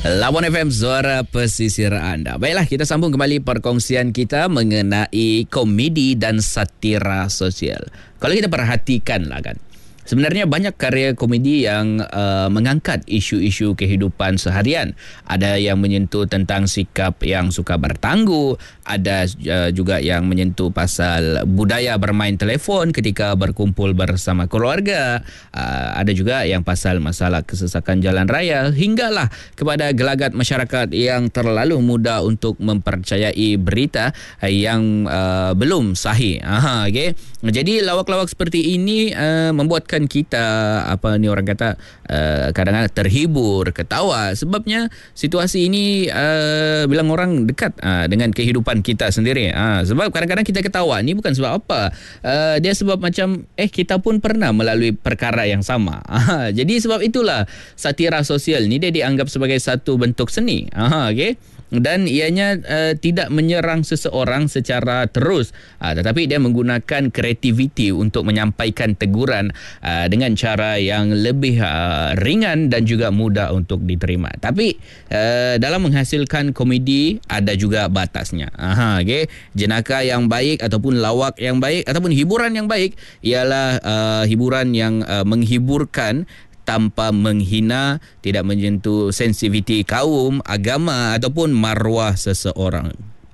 Lawan FM, suara pesisir anda. Baiklah, kita sambung kembali perkongsian kita mengenai komedi dan satira sosial. Kalau kita perhatikanlah kan, sebenarnya banyak karya komedi yang mengangkat isu-isu kehidupan seharian. Ada yang menyentuh tentang sikap yang suka bertangguh, ada juga yang menyentuh pasal budaya bermain telefon ketika berkumpul bersama keluarga. Ada juga yang pasal masalah kesesakan jalan raya, hinggalah kepada gelagat masyarakat yang terlalu mudah untuk mempercayai berita yang belum sahih. Okay. Jadi lawak-lawak seperti ini membuatkan kita orang kata kadang-kadang terhibur, ketawa, sebabnya situasi ini bilang orang dekat dengan kehidupan kita sendiri. Sebab kadang-kadang kita ketawa ni bukan sebab apa, dia sebab macam kita pun pernah melalui perkara yang sama. Jadi sebab itulah satira sosial ni dia dianggap sebagai satu bentuk seni. Okay? Dan ianya tidak menyerang seseorang secara terus, tetapi dia menggunakan kreativiti untuk menyampaikan teguran dengan cara yang lebih ringan dan juga mudah untuk diterima. Tapi dalam menghasilkan komedi ada juga batasnya. Okay? Jenaka yang baik ataupun lawak yang baik ataupun hiburan yang baik ialah hiburan yang menghiburkan tanpa menghina, tidak menyentuh sensitiviti kaum, agama ataupun maruah seseorang.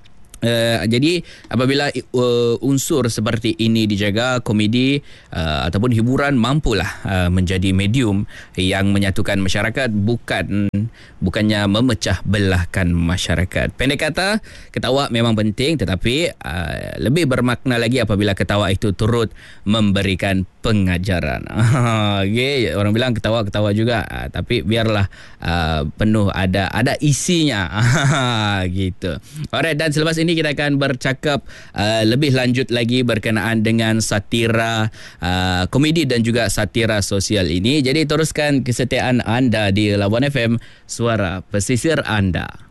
Jadi apabila unsur seperti ini dijaga, komedi ataupun hiburan mampulah menjadi medium yang menyatukan masyarakat, bukannya memecah belahkan masyarakat. Pendek kata, ketawa memang penting, tetapi lebih bermakna lagi apabila ketawa itu turut memberikan pengajaran. Okay. Orang bilang ketawa-ketawa juga, tapi biarlah penuh ada isinya. Gitu. Alright, dan selepas ini kita akan bercakap lebih lanjut lagi berkenaan dengan satira komedi dan juga satira sosial ini. Jadi teruskan kesetiaan anda di Lawan FM, suara pesisir anda.